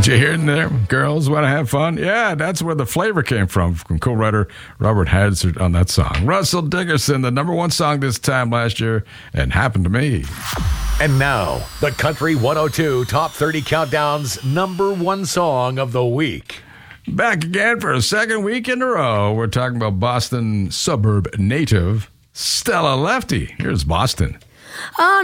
Did you hear it in there? Girls want to have fun? Yeah, that's where the flavor came from co-writer Robert Hazard on that song. Russell Dickerson, the number one song this time last year, and Happened to Me. And now, the Country 102 Top 30 Countdown's number one song of the week. Back again for a second week in a row. We're talking about Boston suburb native Stella Lefty. Here's Boston. Oh,